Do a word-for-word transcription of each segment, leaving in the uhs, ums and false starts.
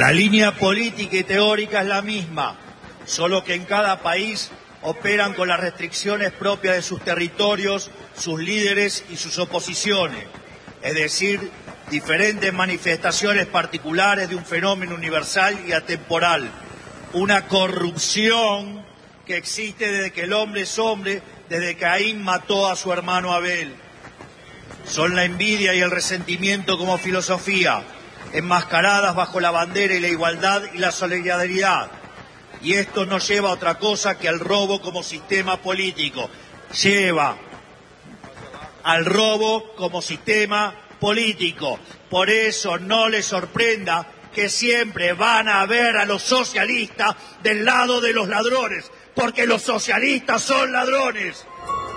La línea política y teórica es la misma, solo que en cada país operan con las restricciones propias de sus territorios, sus líderes y sus oposiciones, es decir, diferentes manifestaciones particulares de un fenómeno universal y atemporal, una corrupción que existe desde que el hombre es hombre, desde que Caín mató a su hermano Abel. Son la envidia y el resentimiento como filosofía, enmascaradas bajo la bandera y la igualdad y la solidaridad. Y esto no lleva a otra cosa que al robo como sistema político. Lleva al robo como sistema político. Por eso no les sorprenda que siempre van a ver a los socialistas del lado de los ladrones, porque los socialistas son ladrones.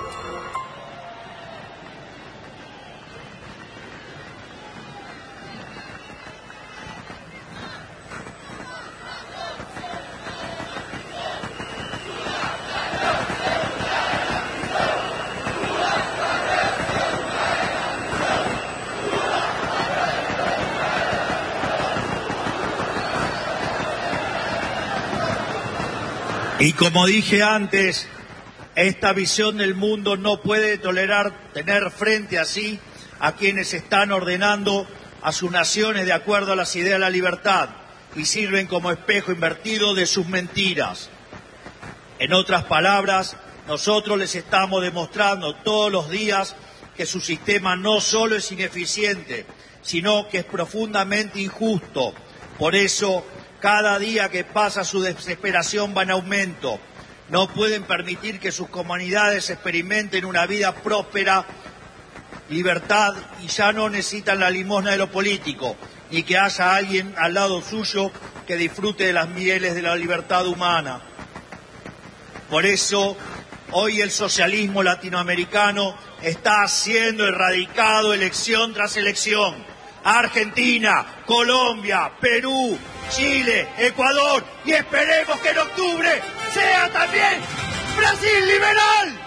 Y como dije antes, esta visión del mundo no puede tolerar tener frente a sí a quienes están ordenando a sus naciones de acuerdo a las ideas de la libertad y sirven como espejo invertido de sus mentiras. En otras palabras, nosotros les estamos demostrando todos los días que su sistema no solo es ineficiente, sino que es profundamente injusto. Por eso, cada día que pasa su desesperación va en aumento. No pueden permitir que sus comunidades experimenten una vida próspera, libertad, y ya no necesitan la limosna de lo político, ni que haya alguien al lado suyo que disfrute de las mieles de la libertad humana. Por eso, hoy el socialismo latinoamericano está siendo erradicado elección tras elección. Argentina, Colombia, Perú, Chile, Ecuador y esperemos que en octubre sea también Brasil liberal.